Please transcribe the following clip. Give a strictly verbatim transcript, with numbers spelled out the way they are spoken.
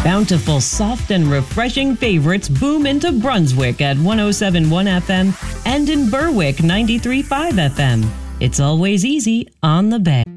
Bountiful, soft, and refreshing favorites boom into Brunswick at one oh seven point one F M and in Berwick ninety-three point five F M. It's always easy on the bay.